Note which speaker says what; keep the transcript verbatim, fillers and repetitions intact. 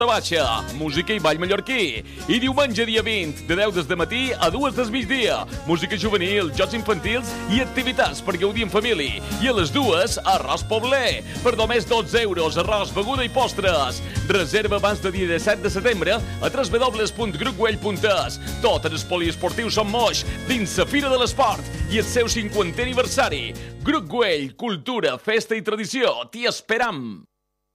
Speaker 1: Baixa, música i ball mallorquí. I diumenge dia vint, de deu des de matí a dues del migdia. Música juvenil, jocs infantils i activitats per gaudir en família. I a les dues, arròs pobler. Per només dotze euros, arròs, beguda i postres. Reserva abans de dia disset de setembre a w w w punt grucwell punt es. Totes els poliesportius són moix dins la Fira de l'Esport i el seu cinquantè aniversari. Grucwell, cultura, festa i tradició. T'hi esperam.